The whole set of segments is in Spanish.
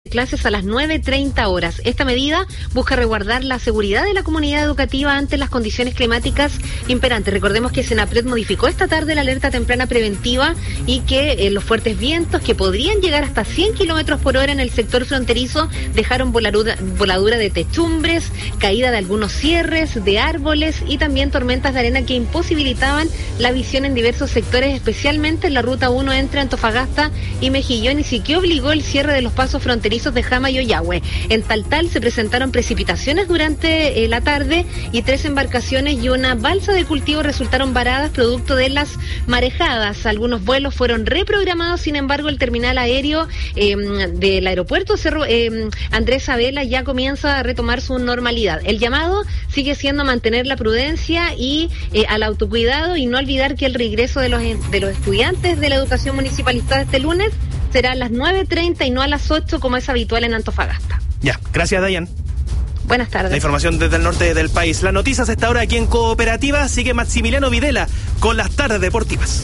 clases a las 9:30 horas. Esta medida busca resguardar la seguridad de la comunidad educativa ante las condiciones climáticas imperantes. Recordemos que Senapred modificó esta tarde la alerta temprana preventiva y que los fuertes vientos que podrían llegar hasta 100 kilómetros por hora en el sector fronterizo dejaron voladura de techumbres, caída de algunos cierres, de árboles y también tormentas de arena que imposibilitaban la visión en diversos sectores, especialmente en la ruta 1 entre Antofagasta y Mejillón, y sí que obligó el cierre de los pasos fronterizos de Jama y Ollagüe. En Taltal se presentaron precipitaciones durante la tarde y 3 embarcaciones y una balsa de cultivo resultaron varadas producto de las marejadas. Algunos vuelos fueron reprogramados, sin embargo el terminal aéreo del aeropuerto Cerro Andrés Sabela ya comienza a retomar su normalidad. El llamado sigue siendo mantener la prudencia y al autocuidado, y no olvidar que el regreso de los estudiantes de la educación municipalizada este lunes será a las 9:30 y no a las 8 como es habitual en Antofagasta. Ya, gracias, Dayan. Buenas tardes. La información desde el norte del país. Las noticias a esta hora aquí en Cooperativa. Sigue Maximiliano Videla con las tardes deportivas.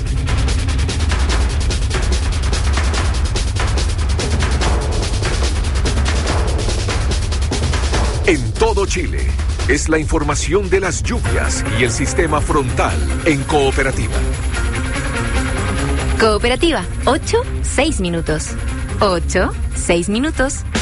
En todo Chile, es la información de las lluvias y el sistema frontal en Cooperativa. Cooperativa, 8, 6 minutos. 8, 6 minutos.